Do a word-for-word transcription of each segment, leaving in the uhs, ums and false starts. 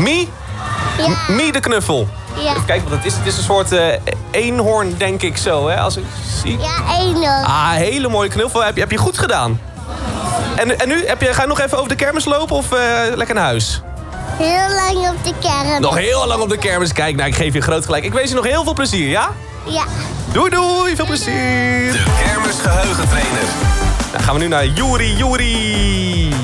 Mie? Ja. M- Mie de knuffel. Ja. Even kijken wat het is. Het is een soort uh, eenhoorn, denk ik zo, hè? Als ik zie. Ja, eenhoorn. Ah, hele mooie knuffel. Heb je, heb je goed gedaan. En, en nu, heb je, ga je nog even over de kermis lopen of uh, lekker naar huis? Heel lang op de kermis. Nog heel lang op de kermis. Kijk, nou, ik geef je groot gelijk. Ik wens je nog heel veel plezier, ja? Ja. Doei, doei. Veel plezier. De kermisgeheugentrainer. Dan gaan we nu naar Juri, Juri.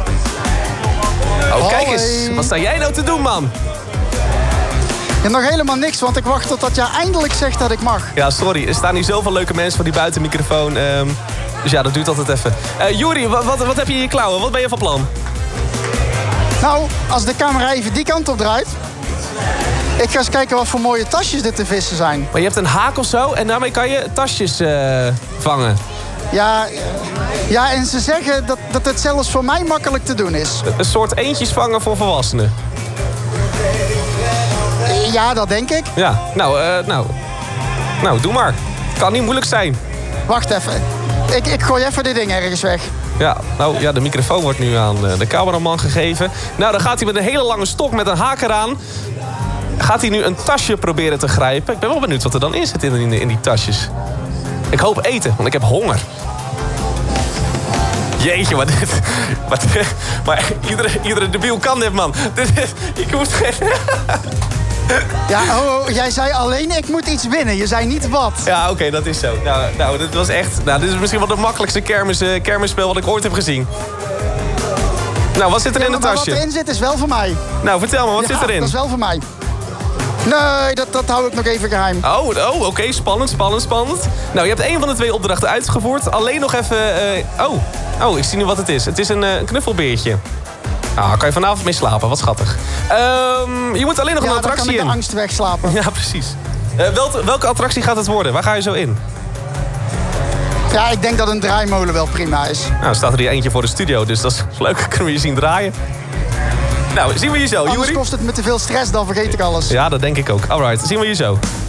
Oh, kijk eens. Hoi. Wat sta jij nou te doen, man? Ja, nog helemaal niks, want ik wacht totdat jij eindelijk zegt dat ik mag. Ja, sorry. Er staan hier zoveel leuke mensen voor die buitenmicrofoon. Um, dus ja, dat duurt altijd even. Uh, Juri, wat, wat, wat heb je in je klauwen? Wat ben je van plan? Nou, als de camera even die kant op draait. Ik ga eens kijken wat voor mooie tasjes dit te vissen zijn. Maar je hebt een haak of zo en daarmee kan je tasjes uh, vangen. Ja, ja, en ze zeggen dat, dat het zelfs voor mij makkelijk te doen is. Een soort eentjes vangen voor volwassenen. Ja, dat denk ik. Ja, nou, uh, nou, nou, doe maar. Kan niet moeilijk zijn. Wacht even. Ik, ik gooi even dit ding ergens weg. Ja, nou ja, de microfoon wordt nu aan de cameraman gegeven. Nou, dan gaat hij met een hele lange stok met een haak eraan. Gaat hij nu een tasje proberen te grijpen. Ik ben wel benieuwd wat er dan in zit in, in, in die tasjes. Ik hoop eten, want ik heb honger. Jeetje, maar dit... Maar, maar iedere, iedere debiel kan dit, man. Dit is... Ik moet geen... Ja, oh, oh, jij zei alleen ik moet iets winnen. Je zei niet wat. Ja, oké, okay, dat is zo. Nou, nou, dit was echt... Nou, dit is misschien wel de makkelijkste kermis, uh, kermisspel wat ik ooit heb gezien. Nou, wat zit er Ja, in het maar tasje? wat erin zit is wel voor mij. Nou, vertel me, wat Ja, zit erin? dat is wel voor mij. Nee, dat, dat hou ik nog even geheim. Oh, oh oké, okay. spannend, spannend, spannend. Nou, je hebt één van de twee opdrachten uitgevoerd. Alleen nog even... Uh, oh, oh, ik zie nu wat het is. Het is een, uh, een knuffelbeertje. Ah, kan je vanavond mee slapen, wat schattig. Um, je moet alleen nog ja, een attractie in. Ja, dan kan ik de angst wegslapen. Ja, precies. Uh, welke, welke attractie gaat het worden? Waar ga je zo in? Ja, ik denk dat een draaimolen wel prima is. Nou, er staat er hier eentje voor de studio, dus dat is leuk. Kunnen we je zien draaien. Nou, zien we je zo, Anders Juri? kost het me te veel stress, dan vergeet ik alles. Ja, dat denk ik ook. Alright, zien we je zo.